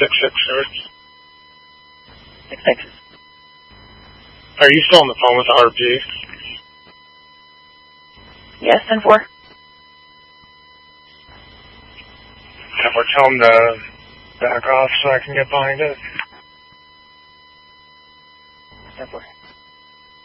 6-6, sir. Thanks. Are you still on the phone with the RP? Yes, 10-4. Have we tell them to back off so I can get behind it? 10-4.